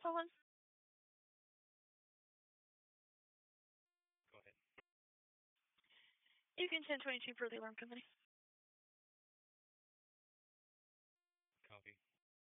calling? Go ahead. You can 1022 for the alarm company.